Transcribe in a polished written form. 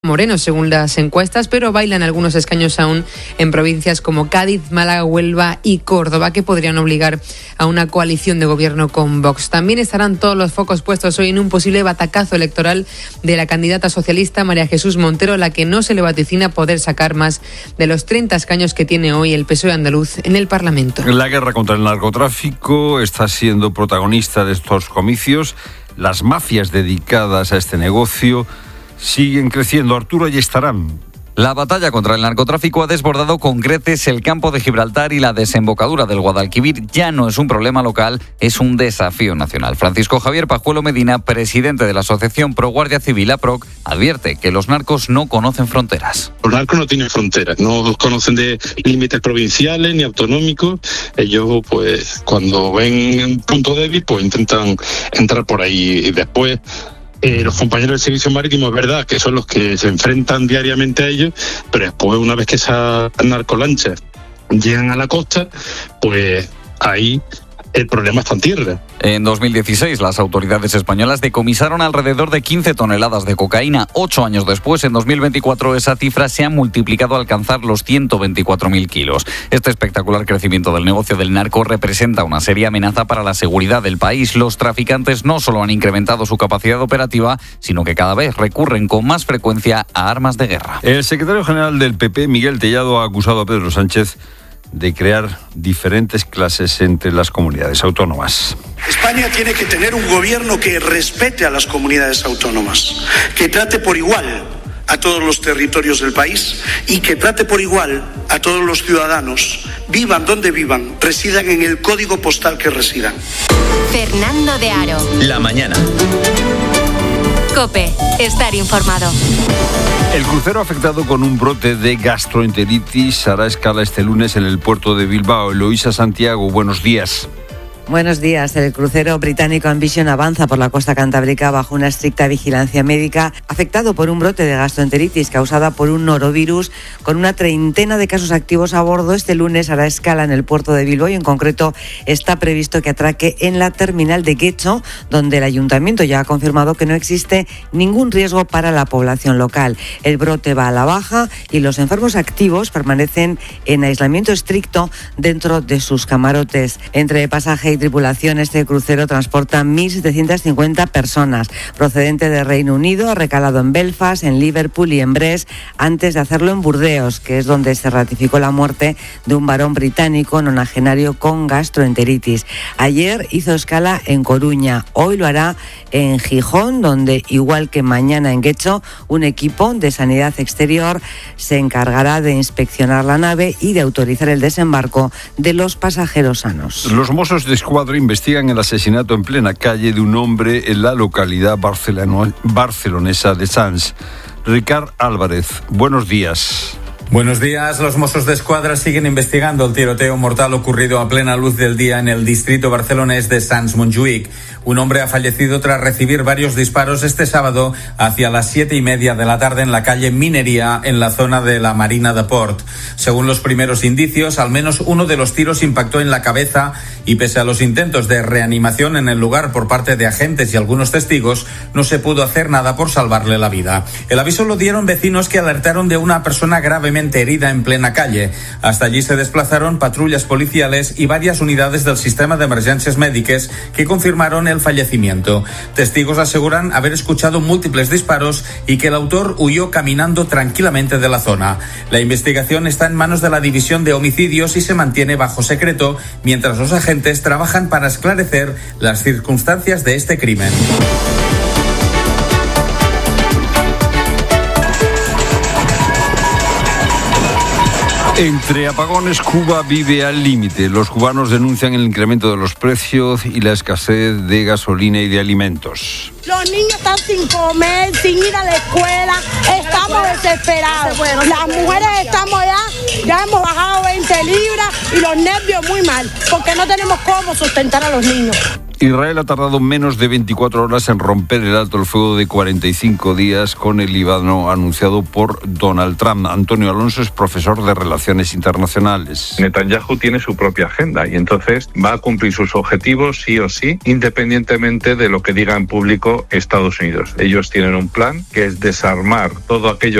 Moreno, según las encuestas, pero bailan algunos escaños aún en provincias como Cádiz, Málaga, Huelva y Córdoba, que podrían obligar a una coalición de gobierno con Vox. También estarán todos los focos puestos hoy en un posible batacazo electoral de la candidata socialista María Jesús Montero, a la que no se le vaticina poder sacar más de los 30 escaños que tiene hoy el PSOE andaluz en el Parlamento. La guerra contra el narcotráfico está siendo protagonista de estos comicios. Las mafias dedicadas a este negocio siguen creciendo. Arturo Ayestarán. La batalla contra el narcotráfico ha desbordado con creces el campo de Gibraltar y la desembocadura del Guadalquivir ya no es un problema local, es un desafío nacional. Francisco Javier Pajuelo Medina, presidente de la Asociación Pro Guardia Civil, APROC, advierte que los narcos no conocen fronteras. Los narcos no tienen fronteras, no conocen de límites provinciales ni autonómicos. Ellos, pues, cuando ven un punto débil, pues intentan entrar por ahí y después... los compañeros del servicio marítimo es verdad que son los que se enfrentan diariamente a ellos, pero después una vez que esas narcolanchas llegan a la costa, pues ahí el problema está en tierra. En 2016, las autoridades españolas decomisaron alrededor de 15 toneladas de cocaína. 8 años después, en 2024, esa cifra se ha multiplicado a alcanzar los 124.000 kilos. Este espectacular crecimiento del negocio del narco representa una seria amenaza para la seguridad del país. Los traficantes no solo han incrementado su capacidad operativa, sino que cada vez recurren con más frecuencia a armas de guerra. El secretario general del PP, Miguel Tellado, ha acusado a Pedro Sánchez de crear diferentes clases entre las comunidades autónomas. España tiene que tener un gobierno que respete a las comunidades autónomas, que trate por igual a todos los territorios del país y que trate por igual a todos los ciudadanos, vivan donde vivan, residan en el código postal que residan. Fernando de Aro. La mañana. COPE. Estar informado. El crucero afectado con un brote de gastroenteritis hará escala este lunes en el puerto de Bilbao. Eloísa Santiago, buenos días. Buenos días. El crucero británico Ambition avanza por la costa cantábrica bajo una estricta vigilancia médica, afectado por un brote de gastroenteritis causada por un norovirus. Con una treintena de casos activos a bordo, este lunes hará escala en el puerto de Bilbao y en concreto está previsto que atraque en la terminal de Getxo, donde el ayuntamiento ya ha confirmado que no existe ningún riesgo para la población local. El brote va a la baja y los enfermos activos permanecen en aislamiento estricto dentro de sus camarotes. Entre pasaje y tripulación, este crucero transporta 1.750 personas. Procedente de Reino Unido, ha recalado en Belfast, en Liverpool y en Brest, antes de hacerlo en Burdeos, que es donde se ratificó la muerte de un varón británico nonagenario con gastroenteritis. Ayer hizo escala en Coruña, hoy lo hará en Gijón, donde, igual que mañana en Getxo, un equipo de sanidad exterior se encargará de inspeccionar la nave y de autorizar el desembarco de los pasajeros sanos. Los Mossos de Escuadra investigan el asesinato en plena calle de un hombre en la localidad barcelonesa de Sants. Ricard Álvarez, buenos días. Buenos días. Los Mossos de Escuadra siguen investigando el tiroteo mortal ocurrido a plena luz del día en el distrito barcelonés de Sants-Montjuïc. Un hombre ha fallecido tras recibir varios disparos este sábado hacia las 7:30 de la tarde en la calle Minería, en la zona de la Marina de Port. Según los primeros indicios, al menos uno de los tiros impactó en la cabeza y, pese a los intentos de reanimación en el lugar por parte de agentes y algunos testigos, no se pudo hacer nada por salvarle la vida. El aviso lo dieron vecinos que alertaron de una persona gravemente herida en plena calle. Hasta allí se desplazaron patrullas policiales y varias unidades del sistema de emergencias médicas que confirmaron el fallecimiento. Testigos aseguran haber escuchado múltiples disparos y que el autor huyó caminando tranquilamente de la zona. La investigación está en manos de la División de Homicidios y se mantiene bajo secreto, mientras los agentes trabajan para esclarecer las circunstancias de este crimen. Entre apagones, Cuba vive al límite. Los cubanos denuncian el incremento de los precios y la escasez de gasolina y de alimentos. Los niños están sin comer, sin ir a la escuela, estamos desesperados. Las mujeres estamos ya hemos bajado 20 libras y los nervios muy mal, porque no tenemos cómo sustentar a los niños. Israel ha tardado menos de 24 horas en romper el alto el fuego de 45 días con el Líbano anunciado por Donald Trump. Antonio Alonso es profesor de Relaciones Internacionales. Netanyahu tiene su propia agenda y entonces va a cumplir sus objetivos sí o sí, independientemente de lo que diga en público Estados Unidos. Ellos tienen un plan que es desarmar todo aquello